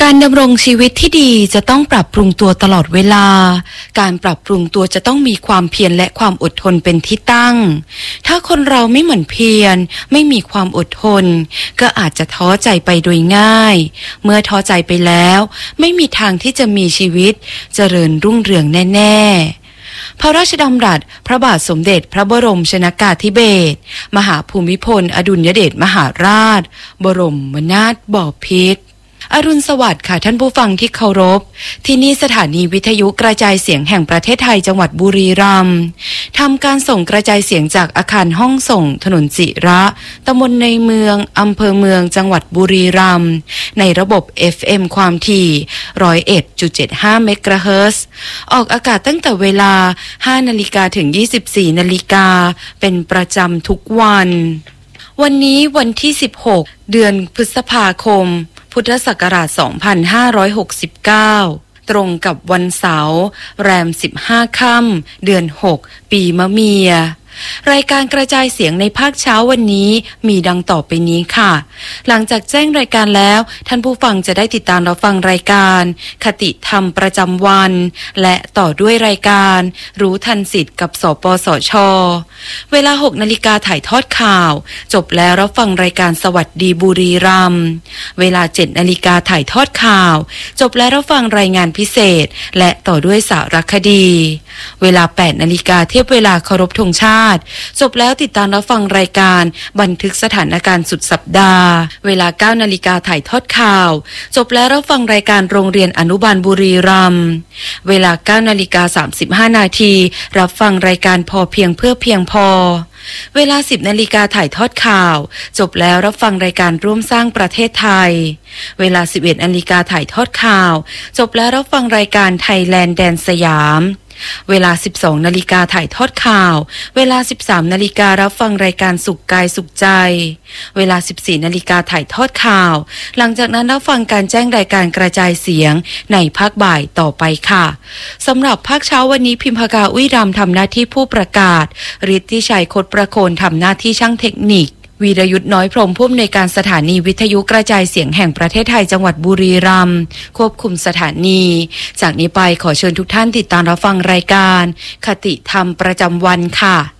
การดำรงชีวิตที่ดีจะต้องปรับปรุงตัวตลอดเวลาการปรับปรุงตัวจะต้องมีความเพียรและความอดทนเป็นที่ตั้งถ้าคนเราไม่หมั่นเพียรไม่มีความอดทนก็อาจจะท้อใจไปโดยง่ายเมื่อท้อใจไปแล้วไม่มีทางที่จะมีชีวิตเจริญรุ่งเรืองแน่ๆพระราชดำรัสพระบาทสมเด็จพระบรมชนกาธิเบศรมหาภูมิพลอดุลยเดชมหาราชบรมนาถบพิตรอรุณสวัสดิ์ค่ะท่านผู้ฟังที่เคารพที่นี่สถานีวิทยุกระจายเสียงแห่งประเทศไทยจังหวัดบุรีรัมย์ทำการส่งกระจายเสียงจากอาคารห้องส่งถนนจิระตำบลในเมืองอำเภอเมืองจังหวัดบุรีรัมย์ในระบบ FM ความถี่ 101.75 เมกะเฮิรตซ์ออกอากาศตั้งแต่เวลา 5 นาฬิกาถึง 24 นาฬิกาเป็นประจำทุกวันวันนี้วันที่ 16 เดือนพฤษภาคมพุทธศักราช 2569 ตรงกับวันเสาร์แรม 15 ค่ำเดือน 6 ปีมะเมียรายการกระจายเสียงในภาคเช้าวันนี้มีดังต่อไปนี้ค่ะหลังจากแจ้งรายการแล้วท่านผู้ฟังจะได้ติดตามรับฟังรายการคติธรรมประจำวันและต่อด้วยรายการรู้ทันสิทธิ์กับสปสช.เวลา 6 นาฬิกาถ่ายทอดข่าวจบแล้วรับฟังรายการสวัสดีบุรีรัมย์เวลา 7 นาฬิกาถ่ายทอดข่าวจบแล้วรับฟังรายงานพิเศษและต่อด้วยสารคดีเวลา 8 นาฬิกาเทียบเวลาเคารพธงชาติจบแล้วติดตามรับฟังรายการบันทึกสถานการณ์สุดสัปดาห์เวลา 9 นาฬิกาถ่ายทอดข่าวจบแล้วรับฟังรายการโรงเรียนอนุบาลบุรีรัมย์เวลา 9 นาฬิกา 35 นาทีรับฟังรายการพอเพียงเพื่อเพียงพอเวลา 10 นาฬิกาถ่ายทอดข่าวจบแล้วรับฟังรายการร่วมสร้างประเทศไทยเวลา 11 นาฬิกาถ่ายทอดข่าวจบแล้วรับฟังรายการไทยแลนด์แดนสยามเวลา 12 นาฬิกาถ่ายทอดข่าวเวลา 13 นาฬิการับฟังรายการสุขกายสุขใจเวลา 14 นาฬิกาถ่ายทอดข่าวหลังจากนั้นรับฟังการแจ้งรายการกระจายเสียงในภาคบ่ายต่อไปค่ะสำหรับภาคเช้าวันนี้พิมพากาอุ้ยรำทำหน้าที่ผู้ประกาศฤทธิชัยคดประโคนทำหน้าที่ช่างเทคนิควีรยุทธน้อยพรหมผู้อำนวยการสถานีวิทยุกระจายเสียงแห่งประเทศไทยจังหวัดบุรีรัมย์ควบคุมสถานีจากนี้ไปขอเชิญทุกท่านติดตามรับฟังรายการคติธรรมประจำวันค่ะ